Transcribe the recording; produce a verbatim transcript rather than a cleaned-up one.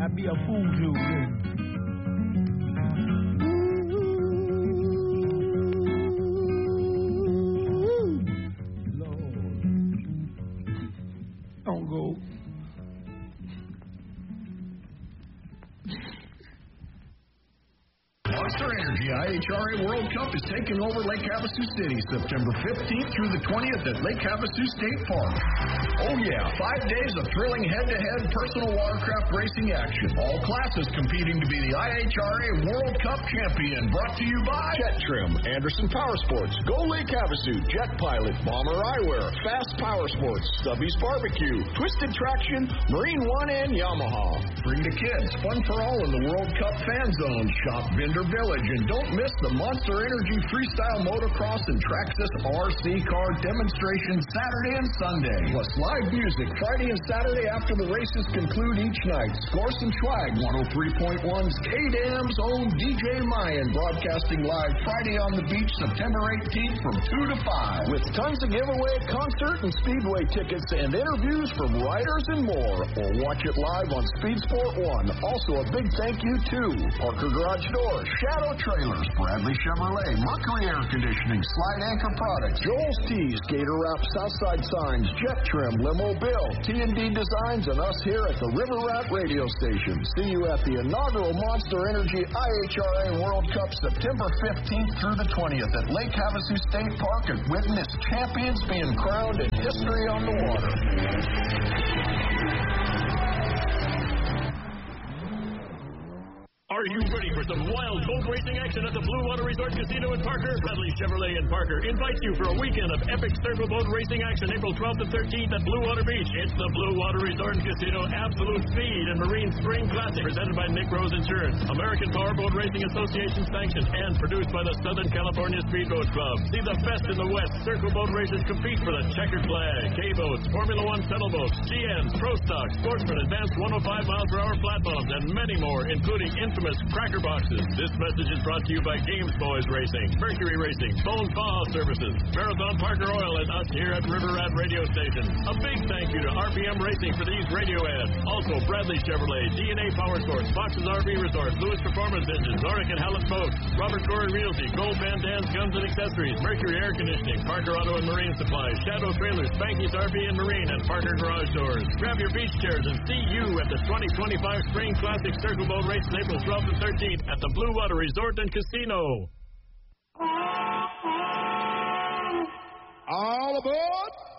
I'd be a fool to. Don't go. Monster Energy I H R A World Cup is taking over Lake Havasu City September fifteenth through the twentieth at Lake Havasu State Park. Oh yeah, five days of thrilling head-to-head personal watercraft racing action. All classes competing to be the I H R A World Cup champion. Brought to you by Jet Trim, Anderson Power Sports, Go Lake Havasu, Jet Pilot, Bomber Eyewear, Fast Power Sports, Stubby's Barbecue, Twisted Traction, Marine One, and Yamaha. Bring the kids, fun for all in the World Cup fan zone. Shop Vendor Village, and don't miss the Monster Energy Freestyle Motocross and Traxxas R C car demonstration Saturday and Sunday. Plus live music Friday and Saturday after the races conclude each night. Score some swag. one oh three point one's K-Dam's own D J Mayan broadcasting live Friday on the beach September eighteenth from two to five. With tons of giveaway, concert, and speedway tickets and interviews from riders and more. Or watch it live on Speed Sport one. Also a big thank you to Parker Garage Doors, Shadow Trailers, Bradley Chevrolet, Mercury Air Conditioning, Slide Anchor Products, Joel's Tees, Gator Wrap, Southside Signs, Jet Trim, Limo Bill, T and D Designs, and us here at the River Rat Radio Station. See you at the inaugural Monster Energy I H R A World Cup September fifteenth through the twentieth at Lake Havasu State Park, and witness champions being crowned and history on the water. Are you ready for some wild boat racing action at the Blue Water Resort Casino in Parker? Bradley Chevrolet in Parker invites you for a weekend of epic circle boat racing action April twelfth and thirteenth at Blue Water Beach. It's the Blue Water Resort and Casino Absolute Speed and Marine Spring Classic, presented by Nick Rose Insurance, American Powerboat Racing Association sanctioned, and produced by the Southern California Speedboat Club. See the best in the West circle boat racers compete for the checkered flag. K-boats, Formula One settle boats, G Ms, Pro Stock, Sportsman, Advanced one oh five mile per hour flat bottoms, and many more, including infamous cracker boxes. This message is brought to you by Games Boys Racing, Mercury Racing, Bone Thaw Services, Marathon Parker Oil, and us here at River Rat Radio Station. A big thank you to R P M Racing for these radio ads. Also, Bradley Chevrolet, D and A Power Sports, Fox's R V Resort, Lewis Performance Engines, Zoric and Hallett Boats, Robert Corey Realty, Gold Bandans, Guns and Accessories, Mercury Air Conditioning, Parker Auto and Marine Supply, Shadow Trailers, Spanky's R V and Marine, and Parker Garage Doors. Grab your beach chairs and see you at the twenty twenty-five Spring Classic Circle Boat Race on April twelfth and thirteenth at the Blue Water Resort and Casino. All aboard!